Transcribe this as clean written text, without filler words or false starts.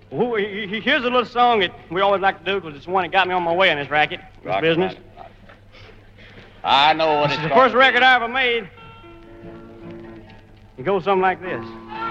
Here's a little song that we always like to do because it's the one that got me on my way in this racket, this business. I know what This is the first record I ever made. It goes something like this.